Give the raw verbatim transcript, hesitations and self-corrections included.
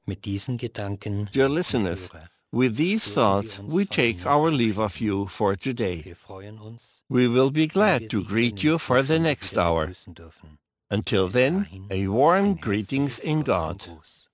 Mit diesen Gedanken, Dear liebe listeners, Hörer, with these dürfen wir thoughts, uns we von take Ihnen our leave of verabschieden. you for today. Wir freuen uns, We will be wenn wir glad to Sie hier greet you for the nächste next wieder hour. begrüßen dürfen. Until Bis then, dahin a warm ein greetings herzliches in Gott zum God. Gruß.